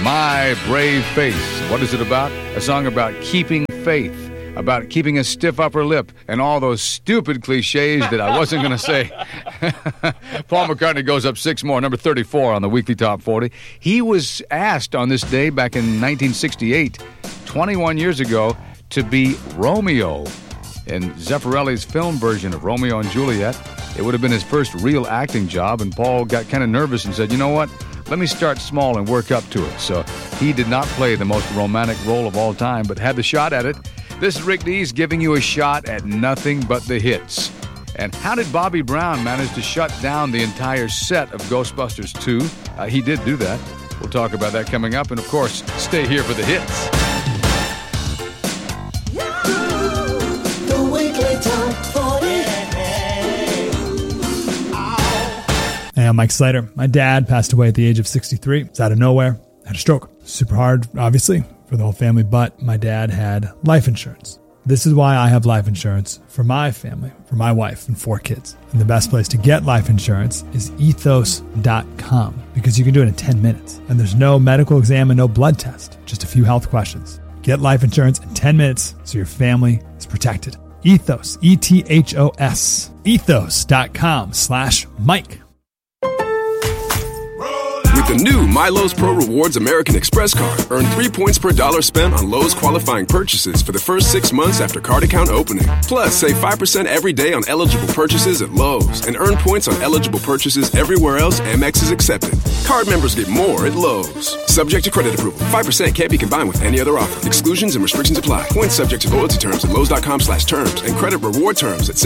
My Brave Face. What is it about? A song about keeping faith, about keeping a stiff upper lip, and all those stupid cliches that I wasn't going to say. Paul McCartney goes up 6 more, number 34 on the Weekly Top 40. He was asked on this day back in 1968, 21 years ago, to be Romeo in Zeffirelli's film version of Romeo and Juliet. It would have been his first real acting job, and Paul got kind of nervous and said, you know what? Let me start small and work up to it. So he did not play the most romantic role of all time, but had the shot at it. This is Rick Dees giving you a shot at nothing but the hits. And how did Bobby Brown manage to shut down the entire set of Ghostbusters 2? He did do that. We'll talk about that coming up. And, of course, stay here for the hits. The Weekly Top 40. Hey, I'm Mike Slater. My dad passed away at the age of 63. It's out of nowhere. Had a stroke. Super hard, obviously, for the whole family, but my dad had life insurance. This is why I have life insurance for my family, for my wife and 4 kids. And the best place to get life insurance is ethos.com, because you can do it in 10 minutes. And there's no medical exam and no blood test, just a few health questions. Get life insurance in 10 minutes so your family is protected. Ethos, E-T-H-O-S, ethos.com/Mike. With the new MyLowe's Pro Rewards American Express card, earn 3 points per dollar spent on Lowe's qualifying purchases for the first 6 months after card account opening. Plus, save 5% every day on eligible purchases at Lowe's and earn points on eligible purchases everywhere else Amex is accepted. Card members get more at Lowe's. Subject to credit approval. 5% can't be combined with any other offer. Exclusions and restrictions apply. Points subject to loyalty terms at Lowe's.com/terms and credit reward terms at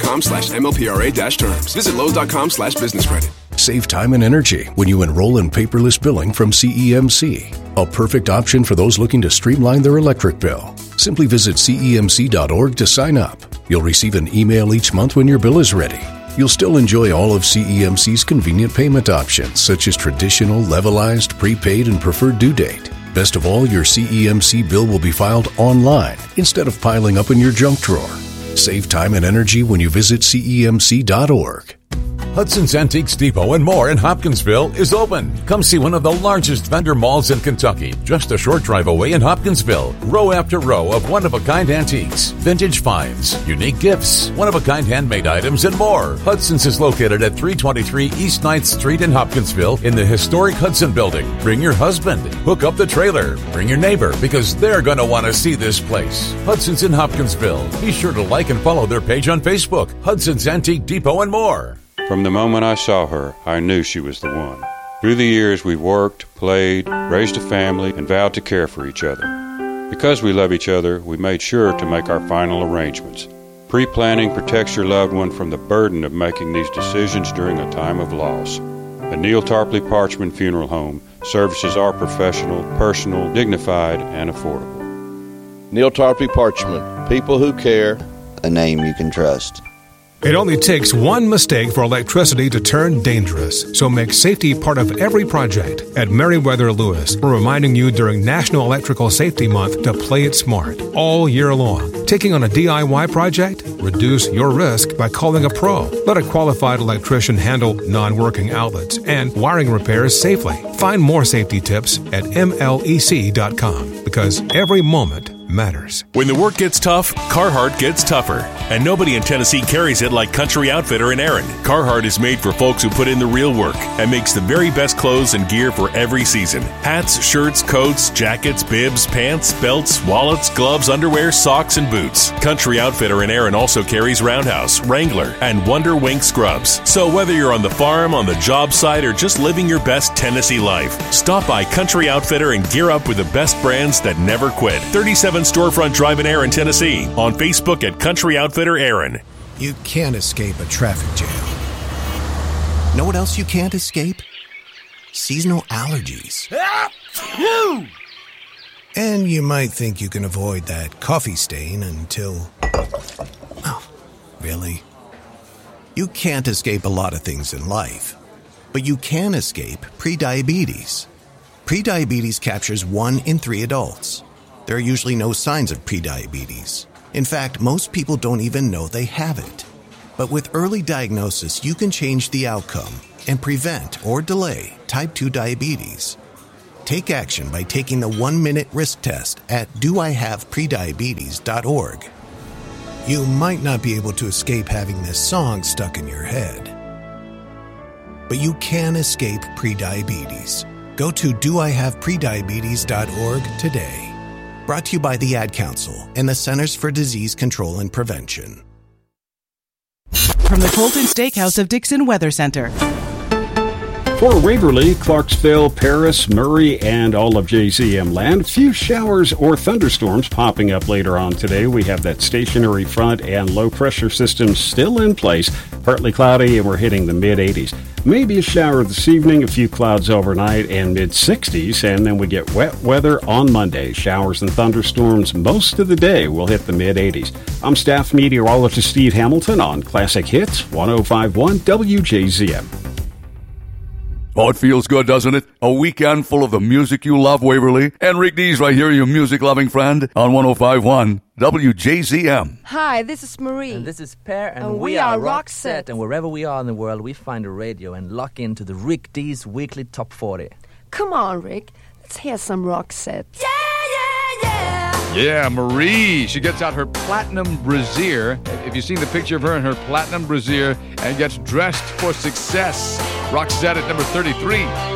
Synchrony.com/MLPRA-terms. Visit Lowe's.com/business credit. Save time and energy when you enroll in paperless billing from CEMC. A perfect option for those looking to streamline their electric bill. Simply visit CEMC.org to sign up. You'll receive an email each month when your bill is ready. You'll still enjoy all of CEMC's convenient payment options, such as traditional, levelized, prepaid, and preferred due date. Best of all, your CEMC bill will be filed online instead of piling up in your junk drawer. Save time and energy when you visit CEMC.org. Hudson's Antiques Depot and More in Hopkinsville is open. Come see one of the largest vendor malls in Kentucky, just a short drive away in Hopkinsville. Row after row of one-of-a-kind antiques, vintage finds, unique gifts, one-of-a-kind handmade items, and more. Hudson's is located at 323 East 9th Street in Hopkinsville in the historic Hudson Building. Bring your husband, hook up the trailer, bring your neighbor, because they're going to want to see this place. Hudson's in Hopkinsville. Be sure to like and follow their page on Facebook, Hudson's Antique Depot and More. From the moment I saw her, I knew she was the one. Through the years, we worked, played, raised a family, and vowed to care for each other. Because we love each other, we made sure to make our final arrangements. Pre-planning protects your loved one from the burden of making these decisions during a time of loss. The Neil Tarpley Parchman Funeral Home services are professional, personal, dignified, and affordable. Neil Tarpley Parchman, people who care. A name you can trust. It only takes one mistake for electricity to turn dangerous, so make safety part of every project. At Meriwether Lewis, we're reminding you during National Electrical Safety Month to play it smart all year long. Taking on a DIY project? Reduce your risk by calling a pro. Let a qualified electrician handle non-working outlets and wiring repairs safely. Find more safety tips at MLEC.com, because every moment matters. When the work gets tough, Carhartt gets tougher. And nobody in Tennessee carries it like Country Outfitter and Aaron. Carhartt is made for folks who put in the real work and makes the very best clothes and gear for every season. Hats, shirts, coats, jackets, bibs, pants, belts, wallets, gloves, underwear, socks, and boots. Country Outfitter and Aaron also carries Roundhouse, Wrangler, and Wonder Wink scrubs. So whether you're on the farm, on the job site, or just living your best Tennessee life, stop by Country Outfitter and gear up with the best brands that never quit. 37 Storefront Drive in Aaron, Tennessee. On Facebook at Country Outfitter Aaron. You can't escape a traffic jam. Know what else you can't escape? Seasonal allergies. And you might think you can avoid that coffee stain until... Oh, really? You can't escape a lot of things in life, but you can escape prediabetes. Prediabetes captures 1 in 3 adults. There are usually no signs of prediabetes. In fact, most people don't even know they have it. But with early diagnosis, you can change the outcome and prevent or delay type 2 diabetes. Take action by taking the 1-minute risk test at doihaveprediabetes.org. You might not be able to escape having this song stuck in your head, but you can escape prediabetes. Go to doihaveprediabetes.org today. Brought to you by the Ad Council and the Centers for Disease Control and Prevention. From the Colton Steakhouse of Dixon Weather Center. For Waverly, Clarksville, Paris, Murray, and all of JZM land, few showers or thunderstorms popping up later on today. We have that stationary front and low-pressure system still in place. Partly cloudy, and we're hitting the mid-80s. Maybe a shower this evening, a few clouds overnight, and mid-60s, and then we get wet weather on Monday. Showers and thunderstorms most of the day will hit the mid-80s. I'm staff meteorologist Steve Hamilton on Classic Hits 105.1 WJZM. Oh, it feels good, doesn't it? A weekend full of the music you love, Waverly. Enrique Dees right here, your music-loving friend, on 105.1 WJZM. Hi, this is Marie. And this is Per, and we are Roxette. And wherever we are in the world, we find a radio and lock into the Rick Dees Weekly Top 40. Come on, Rick. Let's hear some Roxette. Yeah! Yeah, Marie. She gets out her platinum brassiere. If you've seen the picture of her in her platinum brassiere, and gets dressed for success. Roxette at number 33.